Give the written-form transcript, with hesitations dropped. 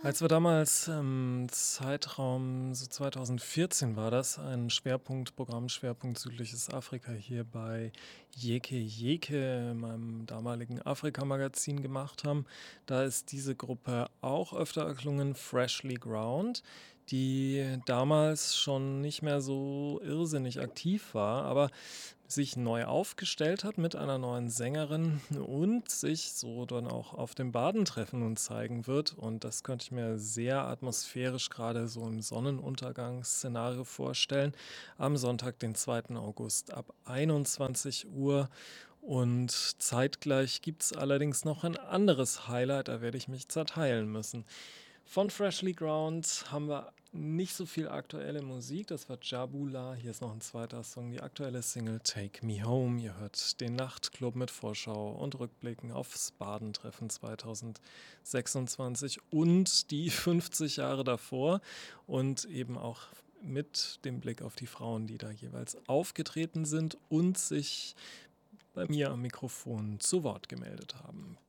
Als wir damals im Zeitraum, so 2014 war das, ein Programmschwerpunkt Südliches Afrika hier bei Yeke Yeke, meinem damaligen Afrika-Magazin gemacht haben, da ist diese Gruppe auch öfter erklungen, Freshly Ground, die damals schon nicht mehr so irrsinnig aktiv war, aber sich neu aufgestellt hat mit einer neuen Sängerin und sich so dann auch auf dem Badentreffen nun zeigen wird. Und das könnte ich mir sehr atmosphärisch gerade so im Sonnenuntergangsszenario vorstellen. Am Sonntag, den 2. August ab 21 Uhr. Und zeitgleich gibt es allerdings noch ein anderes Highlight, da werde ich mich zerteilen müssen. Von Freshly Ground haben wir nicht so viel aktuelle Musik. Das war Jabula. Hier ist noch ein zweiter Song, die aktuelle Single Take Me Home. Ihr hört den Nachtclub mit Vorschau und Rückblicken aufs Badentreffen 2026 und die 50 Jahre davor und eben auch mit dem Blick auf die Frauen, die da jeweils aufgetreten sind und sich bei mir am Mikrofon zu Wort gemeldet haben.